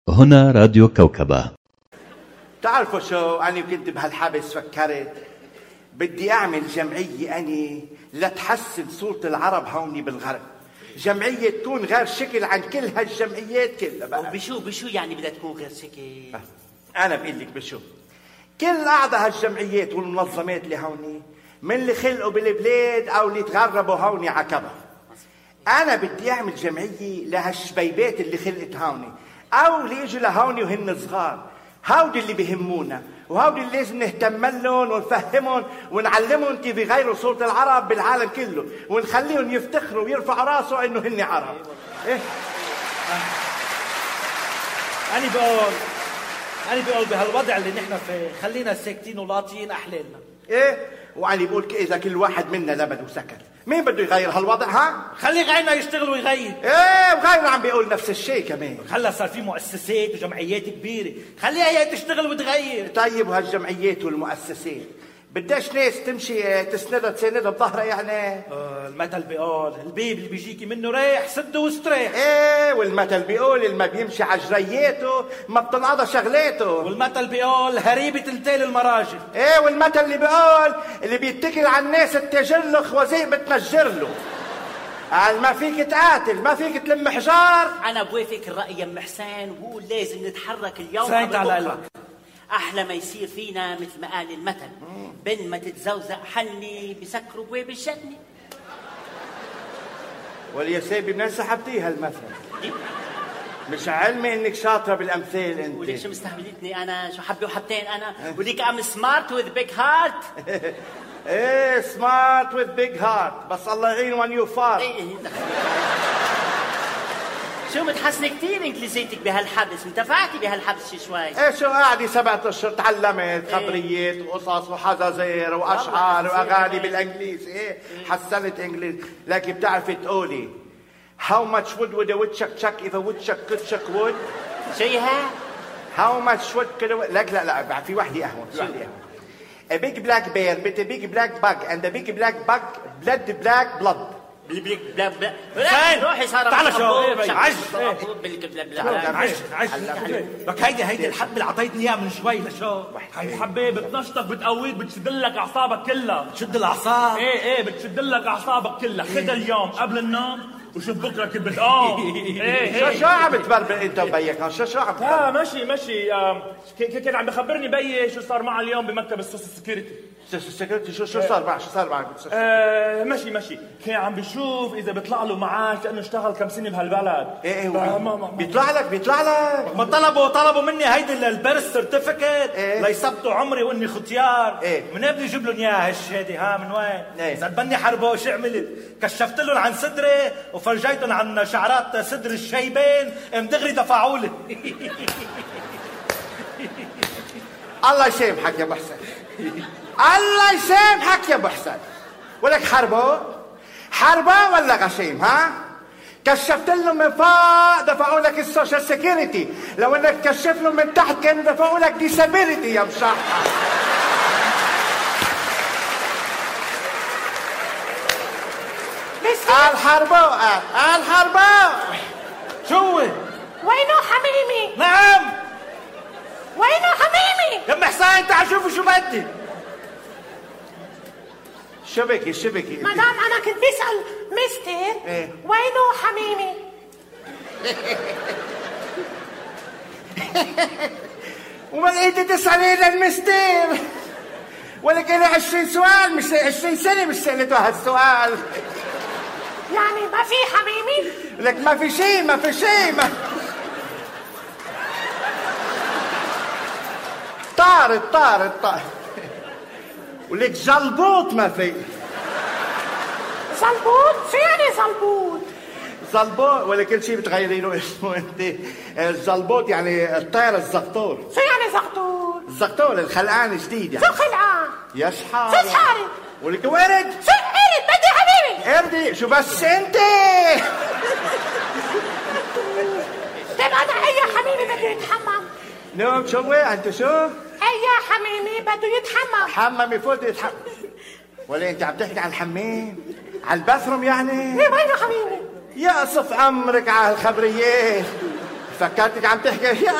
هنا راديو كوكبة. تعرفوا شو أنا كنت بهالحبس فكرت بدي أعمل جمعية أني لتحسن صورة العرب هوني بالغرب، جمعية تكون غير شكل عن كل هالجمعيات كلها بقى. بشو يعني بدها تكون غير شكل؟ أنا بقول لك بشو، كل أعضاء هالجمعيات والمنظمات اللي هوني من اللي خلقوا بالبلاد أو اللي تغربوا هوني عكبة. أنا بدي أعمل جمعية لهالشبيبات اللي خلقت هوني أو اللي يجوا لهوني وهن صغار، هودي اللي بيهمونا وهودي اللي لازم نهتم لهم ونفهمهم ونعلمهم كيف يغيروا صورة العرب بالعالم كله ونخليهم يفتخروا ويرفعوا راسه إنه هن عرب. إيه؟ أنا بقول بهالوضع اللي نحن فيه خلينا ساكتين ولاطين أحلالنا. إيه؟ وأنا بقول إذا كل واحد منا لبد وسكت مين بده يغير هالوضع ها؟ خلي غيرنا يشتغل ويغير. إيه وغيرنا عم بيقول نفس الشيء كمان. هلا صار في مؤسسات وجمعيات كبيرة خليها هي تشتغل وتغير. طيب وهالجمعيات والمؤسسات بداش ناس تمشي تسندها بظهرها يعني. المثل بيقول البيب اللي بيجيكي منه رايح سده واستريح. ايه والمثل بيقول اللي ما بيمشي عجرياته ما بتنقضى شغلاته. والمثل بيقول هريبة تلتال المراجل. ايه والمثل اللي بيقول اللي بيتكل على الناس التجر خوازيق بتنجر له. قال ما فيك تقاتل ما فيك تلم حجار. انا بوافق الرأي يا ام حسين وبقول لازم نتحرك اليوم سعيد على قبل بكرة. قلبك. احلى ما يصير فينا مثل ما قال المثل بين ما تتزوزق حني بسكروا بواب الجنة. واليا سيبي من سحبتيها المثل. مش علمي انك شاطره بالامثال انت. وليش مستهبلتني انا شو حبه وحبتين انا وليك ام سمارت وذ بيج هارت. ايه سمارت وذ بيج هارت بس الله يعين وان يو فار. شو متحسنة كتير انجليزيتك بهالحبس، انتفعتي بهالحبس شوي. ايه شو قاعدة 7 اشهر تعلمت خبريات وقصص وحزازير واشعار واغاني بالانجليزي. ايه حسنت انجليزي لكن بتعرفي تقولي how much would a woodchuck chuck if a woodchuck could chuck wood. شيها how much wood could a... لا في وحدة اهون في وحدة اهون. a big black bear bit a big black bug and the big black bug bled black blood. روحي صار تعال شو عج لك هيدي الحبة اللي عطيتني اياها من شوي لشو هاي الحبة بتنشطك بتقويك بتشدلك اعصابك كلها. تشد الاعصاب. ايه بتشدلك اعصابك كلها. خدها اليوم قبل النوم وشوف بكره كيف بتقوم. شو عم تبربر انت وبيك شو عم تبربر؟ ماشي كان عم بخبرني بيي شو صار معه اليوم بمكتب السوسيال سكيورتي. سكرتي شو صار معك؟ ماشي كان عم بيشوف اذا بيطلع له معاش لانه اشتغل كم سنه بهالبلد. ايه بيطلع لك ما طلبوا مني هيدي البيرث سيرتيفيكت ليثبتوا عمري واني ختيار. من قبل يجيب لهم اياها هالشهاده ها من وين؟ زبني حربه شو عملت؟ كشفت لهم عن صدري وفرجيتهم عن شعرات صدر الشيبين دغري دفعوا لي. الله يسامحك يا ابو حسن. الله يسامحك يا ابو حسن. ولك حربه ولا غشيم ها؟ كشفت لهم من فوق دفعوا لك السوشيال سيكيورتي، لو انك كشف لهم من تحت كانوا دفعوا لك ديسابيليتي يا مشحة. الحربه شو وينو حميمي؟ نعم وينو حميمي؟ يا ام حسين تعال شوفوا شو بدي. شبكي مدام انا كنت بسأل مستر وينو حميمي؟ وما انت تسألي للمستر ولكن 20 سؤال مش 20 سنة مش سألته هالسؤال. يعني ما في حميمي؟ لك ما في شيء طارت ولك زلبوط ما في. زلبوط؟ شو يعني زلبوط؟ زلبوط ولا كل شيء بتغيري له اسمه انت. الزلبوط يعني الطير الزقطور. شو يعني زقطور؟ الزقطور الخلقان جديد يعني. شو خلقان؟ يا شحال شو شحال؟ ولك ورد. شو قرد بدي حبيبي. قردي شو بس انت. طيب انا اي حميمي بده يتحمم. نعم شو انت شو؟ اي حميمي بده يتحمم. حمم يفوت يتحمم. ولا انت عم تحكي عن الحمام؟ على الباثروم يعني؟ ايه وينو حميمي؟ يا صف عمرك على الخبريات فكرتك عم تحكي